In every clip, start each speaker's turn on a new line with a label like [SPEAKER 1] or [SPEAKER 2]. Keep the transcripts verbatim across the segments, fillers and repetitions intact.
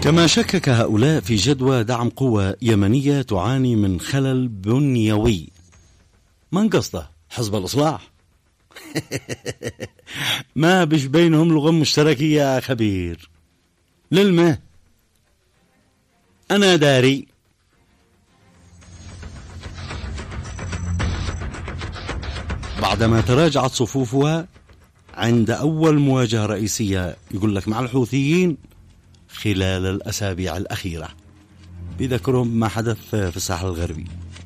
[SPEAKER 1] كما شكك هؤلاء في جدوى دعم قوى يمنية تعاني من خلل بنيوي. من قصده؟ حزب الإصلاح. ما بش بينهم لغة مشتركة يا خبير. للمه أنا داري. بعدما تراجعت صفوفها عند أول مواجهة رئيسية يقول لك مع الحوثيين خلال الأسابيع الأخيرة، بذكرهم ما حدث في الساحل الغربي.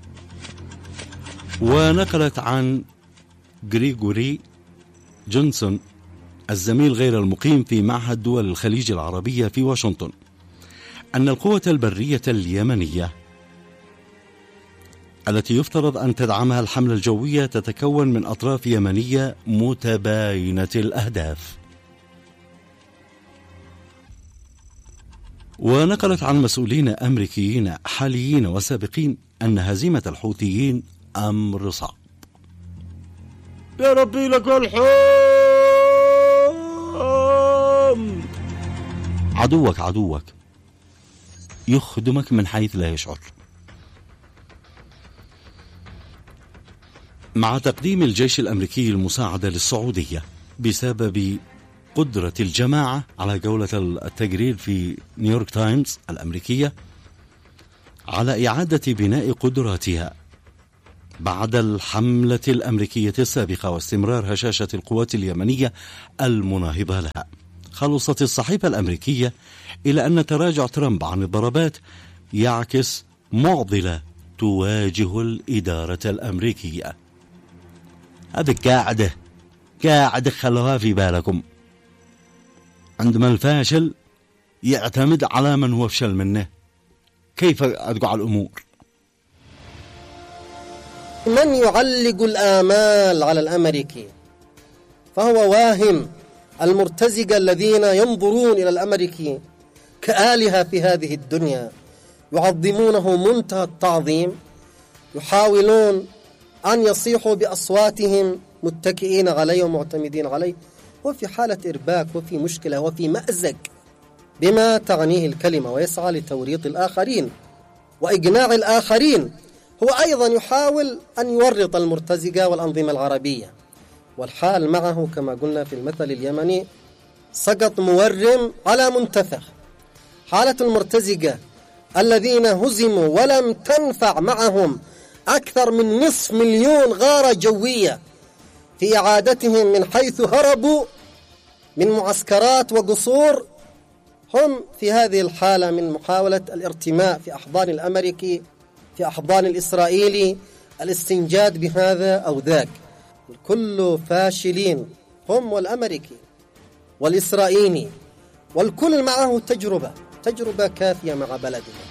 [SPEAKER 1] ونقلت عن غريغوري جونسون الزميل غير المقيم في معهد دول الخليج العربية في واشنطن أن القوة البرية اليمنية التي يفترض أن تدعمها الحملة الجوية تتكون من أطراف يمنية متباينة الأهداف. ونقلت عن مسؤولين أمريكيين حاليين وسابقين أن هزيمة الحوثيين أمر صعب. يا ربي لك الحمد. عدوك عدوك يخدمك من حيث لا يشعر. مع تقديم الجيش الأمريكي المساعدة للسعودية بسبب قدرة الجماعة على قولة التقرير في نيويورك تايمز الأمريكية على إعادة بناء قدراتها بعد الحملة الأمريكية السابقة واستمرار هشاشة القوات اليمنية المناهضة لها، خلصت الصحيفة الأمريكية إلى أن تراجع ترامب عن الضربات يعكس معضلة تواجه الإدارة الأمريكية. هذه قاعدة قاعدة خلوها في بالكم. عندما الفاشل يعتمد على من هو فشل منه. كيف أدقع الأمور؟
[SPEAKER 2] من يعلق الآمال على الأمريكي فهو واهم. المرتزقة الذين ينظرون إلى الأمريكي كآلهة في هذه الدنيا يعظمونه منتهى التعظيم، يحاولون أن يصيحوا بأصواتهم متكئين عليه ومعتمدين عليه، وفي حالة إرباك وفي مشكلة وفي مأزق بما تعنيه الكلمة، ويسعى لتوريط الآخرين وإقناع الآخرين. هو أيضا يحاول أن يورط المرتزقة والأنظمة العربية، والحال معه كما قلنا في المثل اليمني سقط مورم على منتفخ. حالة المرتزقة الذين هزموا ولم تنفع معهم أكثر من نصف مليون غارة جوية في إعادتهم من حيث هربوا من معسكرات وقصور، هم في هذه الحالة من محاولة الارتماء في أحضان الأمريكي، في أحضان الإسرائيلي، الاستنجاد بهذا أو ذاك. الكل فاشلين، هم والأمريكي والإسرائيلي، والكل معه تجربة تجربة كافية مع بلدنا.